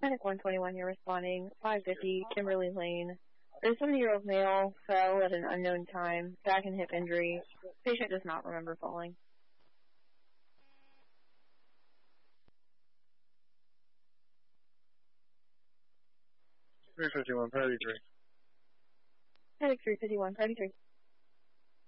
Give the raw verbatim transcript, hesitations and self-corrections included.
Medic one twenty-one, you're responding. five fifty, Kimberly Lane. The seventy-year-old male fell at an unknown time, back and hip injury. Patient does not remember falling. three fifty-one, priority three. Medic three fifty-one, priority three.